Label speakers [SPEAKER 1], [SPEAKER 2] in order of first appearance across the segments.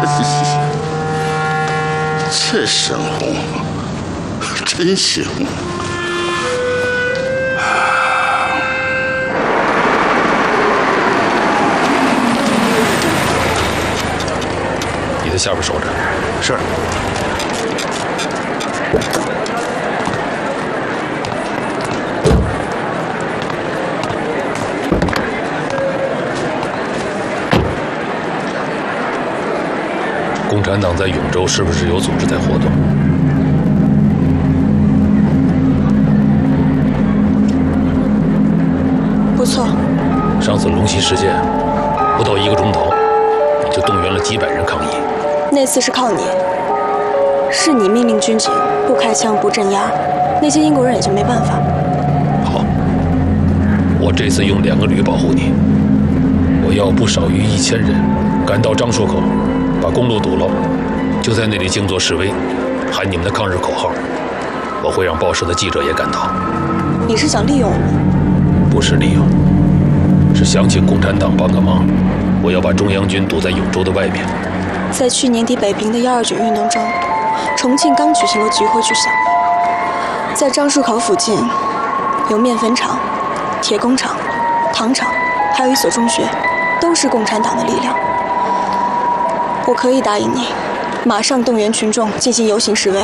[SPEAKER 1] 这沈红真行。
[SPEAKER 2] 你在下边守着。
[SPEAKER 1] 是。
[SPEAKER 2] 共产党在永州是不是有组织在活动？
[SPEAKER 3] 不错。
[SPEAKER 2] 上次龙溪事件，不到1个钟头，你就动员了几百人抗议。
[SPEAKER 3] 那次是靠你，是你命令军警不开枪不镇压，那些英国人也就没办法。
[SPEAKER 2] 好，我这次用2个旅保护你，我要不少于1000人赶到樟树口。把公路堵了，就在那里静坐示威，喊你们的抗日口号。我会让报社的记者也赶到。
[SPEAKER 3] 你是想利用我们？
[SPEAKER 2] 不是利用，是想请共产党帮个忙。我要把中央军堵在永州的外面。
[SPEAKER 3] 在去年底北平的129运动中，重庆刚举行了集会巨响。在樟树口附近，有面粉厂、铁工厂、糖厂，还有一所中学，都是共产党的力量。我可以答应你，马上动员群众进行游行示威，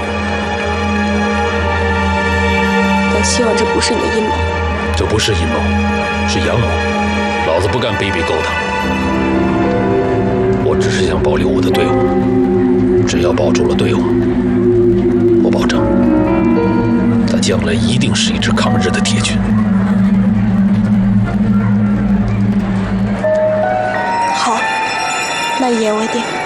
[SPEAKER 3] 但希望这不是你的阴谋。
[SPEAKER 2] 这不是阴谋，是阳谋。老子不干卑鄙勾当，我只是想保留我的队伍。只要保住了队伍，我保证，它将来一定是一支抗日的铁军。
[SPEAKER 3] 好，那一言为定。